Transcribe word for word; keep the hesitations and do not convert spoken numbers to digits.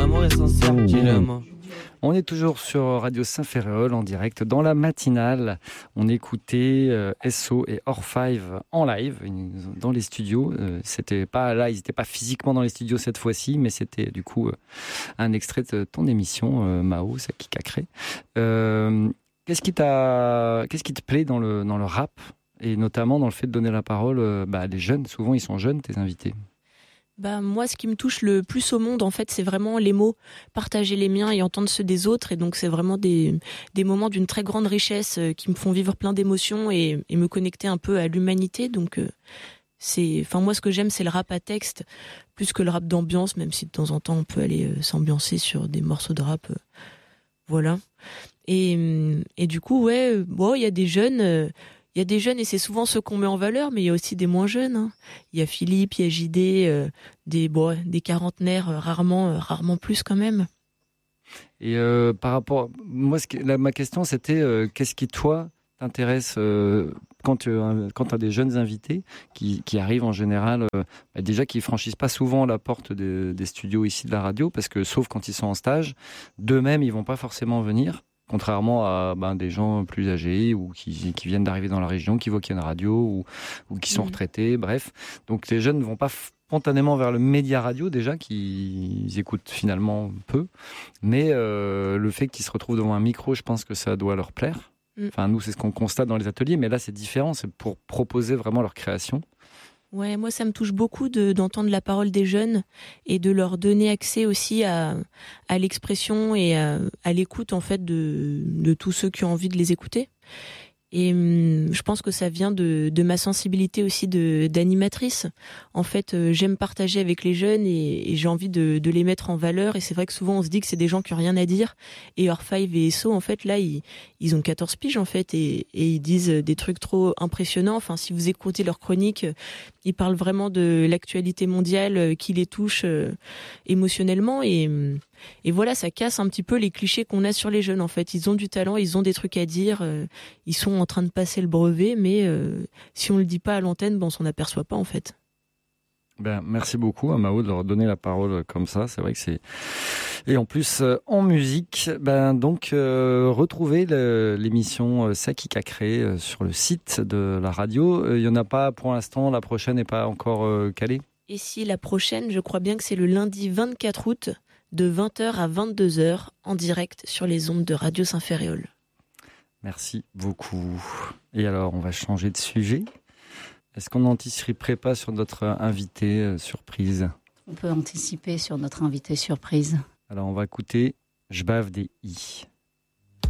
Amour est sincère, dis-le-moi. On est toujours sur Radio Saint-Ferréol en direct dans la matinale. On écoutait euh, S O et Orfive en live dans les studios. Euh, c'était pas là, ils n'étaient pas physiquement dans les studios cette fois-ci, mais c'était du coup euh, un extrait de ton émission euh, Mao, ça qui a créé. Euh, qu'est-ce qui t'a, qu'est-ce qui te plaît dans le dans le rap et notamment dans le fait de donner la parole euh, bah, à des jeunes. Souvent, ils sont jeunes, tes invités. Bah, moi, ce qui me touche le plus au monde, en fait, c'est vraiment les mots, partager les miens et entendre ceux des autres. Et donc, c'est vraiment des, des moments d'une très grande richesse euh, qui me font vivre plein d'émotions et, et me connecter un peu à l'humanité. Donc, euh, c'est, enfin, moi, ce que j'aime, c'est le rap à texte, plus que le rap d'ambiance, même si de temps en temps, on peut aller euh, s'ambiancer sur des morceaux de rap. Euh, voilà. Et, et du coup, ouais, bon, il y a des jeunes... Euh, Il y a des jeunes et c'est souvent ceux qu'on met en valeur, mais il y a aussi des moins jeunes. Hein. Il y a Philippe, il y a J D, euh, des, bon, des quarantenaires, euh, rarement, euh, rarement plus quand même. Et euh, par rapport, moi, ce qui, là, ma question c'était euh, qu'est-ce qui toi t'intéresse euh, quand tu euh, quand tu as des jeunes invités qui, qui arrivent en général, euh, bah déjà qui franchissent pas souvent la porte de, des studios ici de la radio, parce que sauf quand ils sont en stage, d'eux-mêmes ils vont pas forcément venir. Contrairement à ben, des gens plus âgés ou qui, qui viennent d'arriver dans la région, qui voient qu'il y a une radio ou, ou qui sont mmh. retraités, bref. Donc les jeunes ne vont pas spontanément vers le média radio déjà, qu'ils écoutent finalement peu. Mais euh, le fait qu'ils se retrouvent devant un micro, je pense que ça doit leur plaire. Mmh. Enfin, nous, c'est ce qu'on constate dans les ateliers, mais là, c'est différent. C'est pour proposer vraiment leur création. Ouais, moi ça me touche beaucoup de, d'entendre la parole des jeunes et de leur donner accès aussi à, à l'expression et à, à l'écoute en fait de, de tous ceux qui ont envie de les écouter. Et hum, je pense que ça vient de, de ma sensibilité aussi de, d'animatrice. En fait, euh, j'aime partager avec les jeunes et, et j'ai envie de, de les mettre en valeur. Et c'est vrai que souvent on se dit que c'est des gens qui ont rien à dire. Et Orfive et S O, en fait, là, ils, ils ont quatorze piges en fait et, et ils disent des trucs trop impressionnants. Enfin, si vous écoutez leurs chroniques, ils parlent vraiment de l'actualité mondiale qui les touche euh, émotionnellement et Et voilà, ça casse un petit peu les clichés qu'on a sur les jeunes, en fait. Ils ont du talent, ils ont des trucs à dire, euh, ils sont en train de passer le brevet, mais euh, si on le dit pas à l'antenne, ben, on s'en aperçoit pas, en fait. Ben, merci beaucoup à Mao de leur donner la parole comme ça, c'est vrai que c'est... Et en plus, euh, en musique, ben, donc, euh, retrouvez le, l'émission euh, Ça qui a créé euh, sur le site de la radio. Il euh, y en a pas pour l'instant, la prochaine n'est pas encore euh, calée. Et si la prochaine, je crois bien que c'est le lundi vingt-quatre août, de vingt heures à vingt-deux heures, en direct sur les ondes de Radio Saint-Ferréol. Merci beaucoup. Et alors, on va changer de sujet. Est-ce qu'on anticiperait pas sur notre invité euh, surprise ? On peut anticiper sur notre invité surprise. Alors, on va écouter « Je bave des i ».